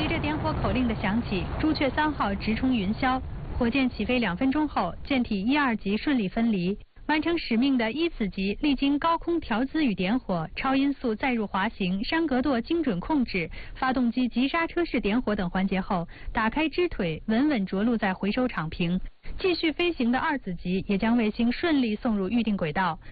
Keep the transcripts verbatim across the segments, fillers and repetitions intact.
随着点火口令的响起，朱雀三号直冲云霄。火箭起飞两分钟后，舰体一二级顺利分离。完成使命的一子级历经高空调姿与点火、超音速载入滑行、山格舵精准控制、发动机急刹车式点火等环节后，打开支腿，稳稳着陆在回收场坪。继续飞行的二子级也将卫星顺利送入预定轨道。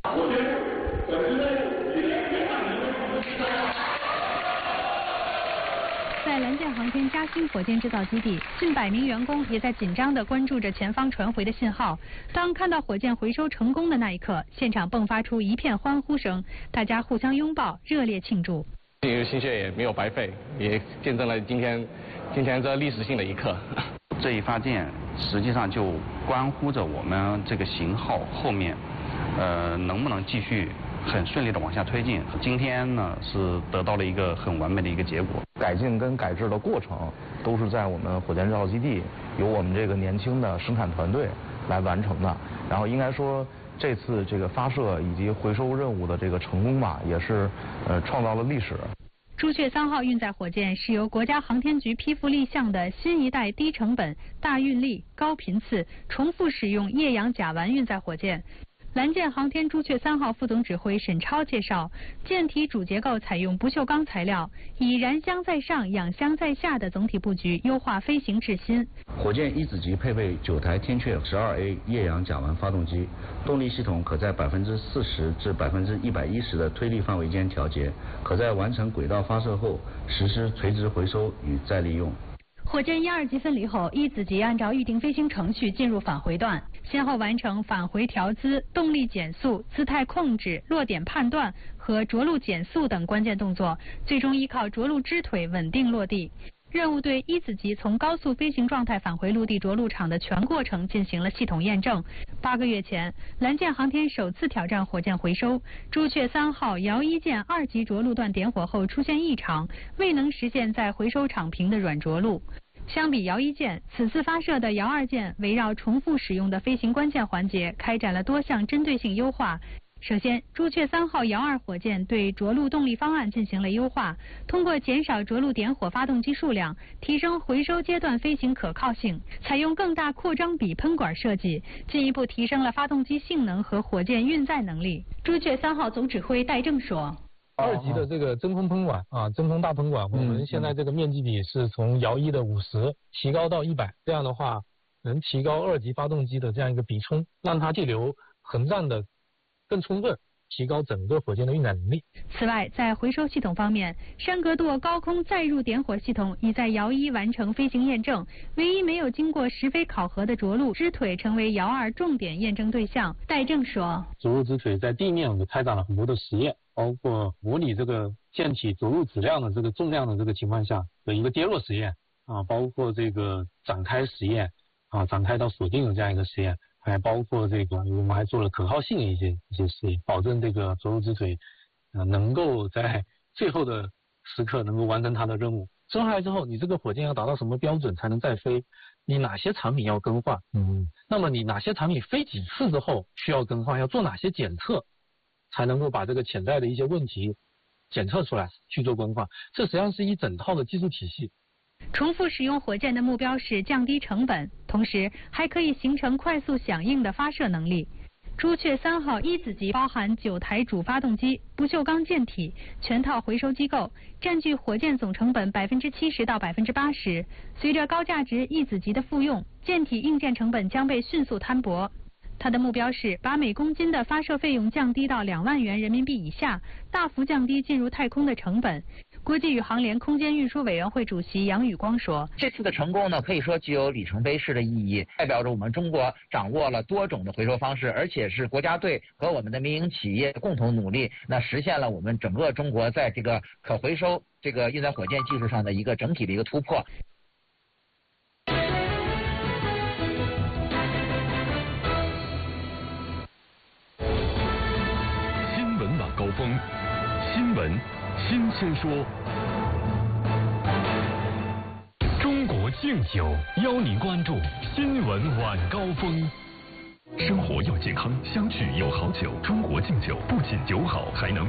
在蓝箭航天嘉兴火箭制造基地，近百名员工也在紧张地关注着前方传回的信号。当看到火箭回收成功的那一刻，现场迸发出一片欢呼声，大家互相拥抱，热烈庆祝。 这个心血也没有白费，也见证了今天今天这历史性的一刻。 这一发箭实际上就关乎着我们这个型号后面，呃，能不能继续很顺利的往下推进。今天呢是得到了一个很完美的一个结果。 改进跟改制的过程都是在我们火箭制造基地由我们这个年轻的生产团队来完成的。然后应该说这次这个发射以及回收任务的这个成功吧，也是呃创造了历史。 朱雀三号运载火箭是由国家航天局批复立项的新一代低成本、大运力、高频次、重复使用液氧甲烷运载火箭。蓝箭航天朱雀三号副总指挥沈超介绍，舰体主结构采用不锈钢材料，以燃箱在上、氧箱在下的总体布局优化飞行质心。 火箭一子级配备九台天阙十二 A 液氧甲烷发动机，动力系统可在百分之四十至百分之一百一十的推力范围间调节，可在完成轨道发射后实施垂直回收与再利用。 火箭一二级分离后，一子级按照预定飞行程序进入返回段，先后完成返回调姿、动力减速、姿态控制、落点判断和着陆减速等关键动作，最终依靠着陆支腿稳定落地。任务对一子级从高速飞行状态返回陆地着陆场的全过程进行了系统验证。八个月前，蓝箭航天首次挑战火箭回收，朱雀三号遥一舰二级着陆段点火后出现异常，未能实现在回收场坪的软着陆。相比遥一舰，此次发射的遥二舰围绕重复使用的飞行关键环节开展了多项针对性优化。首先，朱雀三号遥二火箭对着陆动力方案进行了优化，通过减少着陆点火发动机数量，提升回收阶段飞行可靠性，采用更大扩张比喷管设计，进一步提升了发动机性能和火箭运载能力。朱雀三号总指挥戴正说。 二级的这个真空喷管啊，真空大喷管，我们现在这个面积比是从遥一的五十提高到一百，这样的话能提高二级发动机的这样一个比冲，让它气流横站的更充分，提高整个火箭的运载能力。 此外，在回收系统方面，山格舵高空载入点火系统已在遥一完成飞行验证，唯一没有经过实飞考核的着陆支腿成为遥二重点验证对象。戴正说， 着陆支腿在地面我们开展了很多的实验，包括模拟这个舰体着陆质量的这个重量的这个情况下的一个跌落实验啊，包括这个展开实验啊，展开到锁定的这样一个实验。还包括这个，我们还做了可靠性的一些一些实验，保证这个着陆支腿，呃，能够在最后的时刻能够完成它的任务。生下来之后，你这个火箭要达到什么标准才能再飞？你哪些产品要更换？嗯，那么你哪些产品飞几次之后需要更换？要做哪些检测，才能够把这个潜在的一些问题检测出来去做更换？这实际上是一整套的技术体系。 重复使用火箭的目标是降低成本，同时还可以形成快速响应的发射能力。朱雀三号一子级包含九台主发动机、不锈钢舰体、全套回收机构，占据火箭总成本百分之七十到百分之八十。随着高价值一子级的复用，舰体硬件成本将被迅速摊薄。它的目标是把每公斤的发射费用降低到两万元人民币以下，大幅降低进入太空的成本。国际宇航联空间运输委员会主席杨宇光说， 这次的成功呢，可以说具有里程碑式的意义，代表着我们中国掌握了多种的回收方式，而且是国家队和我们的民营企业共同努力，那实现了我们整个中国在这个可回收这个运载火箭技术上的一个整体的一个突破。 新闻晚高峰，新闻新鲜说。中国敬酒邀您关注新闻晚高峰。生活要健康，相聚有好酒。中国敬酒不仅酒好，还能